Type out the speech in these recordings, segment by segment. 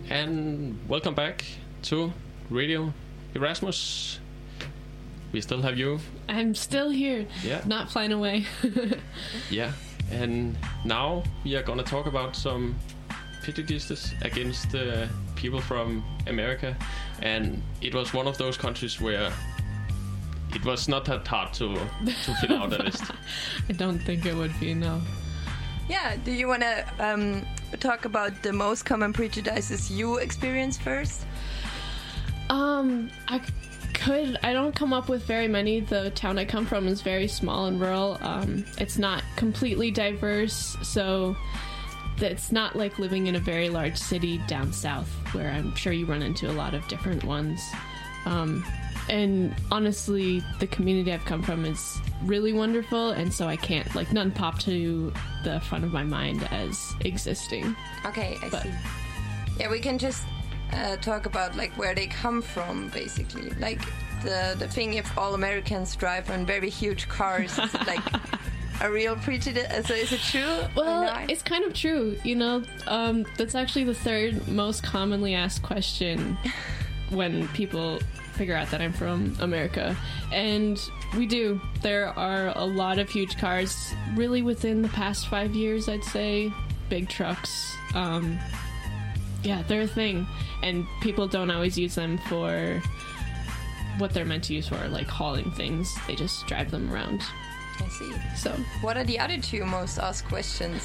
And welcome back to Radio Erasmus. We still have you. I'm still here. Yeah. Not flying away. Yeah. And now we are gonna talk about some prejudices against people from America. And it was one of those countries where it was not that hard to fill out a list. I don't think it would be, no. Yeah, do you want to talk about the most common prejudices you experience first? I could. I don't come up with very many. The town I come from is very small and rural. It's not completely diverse, so it's not like living in a very large city down south, where I'm sure you run into a lot of different ones. And honestly, the community I've come from is really wonderful, and so I can't, like, none pop to the front of my mind as existing. Okay, I see. Yeah, we can just talk about, like, where they come from, basically. Like, the thing if all Americans drive on very huge cars, is it, like, a real prejudice? So is it true? Well, it's kind of true, you know. That's actually the third most commonly asked question when people figure out that I'm from America. And we do. There are a lot of huge cars, really within the past 5 years, I'd say. Big trucks. Yeah, they're a thing. And people don't always use them for what they're meant to use for, like hauling things. They just drive them around. I see. So, what are the other two most asked questions?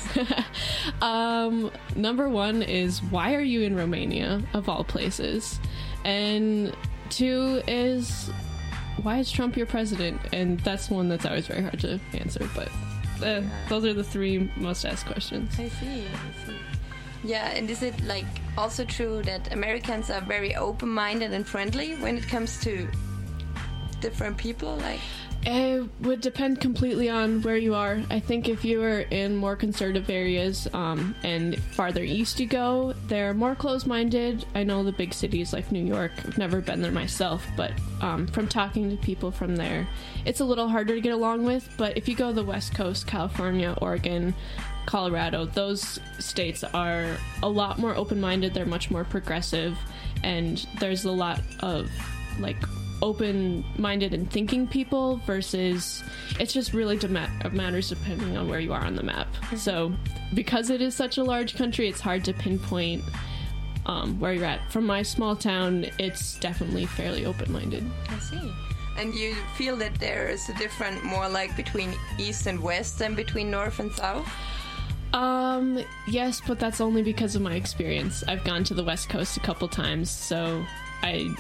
Number one is, why are you in Romania, of all places? And two is, why is Trump your president? And that's one that's always very hard to answer, but those are the three most asked questions. I see. Yeah, and is it, like, also true that Americans are very open-minded and friendly when it comes to different people? Like, it would depend completely on where you are. I think if you are in more conservative areas, and farther east you go, they're more closed-minded. I know the big cities like New York. I've never been there myself, but from talking to people from there, it's a little harder to get along with. But if you go to the West Coast, California, Oregon, Colorado, those states are a lot more open-minded. They're much more progressive, and there's a lot of, like, open-minded and thinking people versus it's just really matters depending on where you are on the map. So because it is such a large country, it's hard to pinpoint where you're at. From my small town, it's definitely fairly open-minded. I see. And you feel that there is a difference more like between east and west than between north and south? Yes, but that's only because of my experience. I've gone to the West Coast a couple times, so I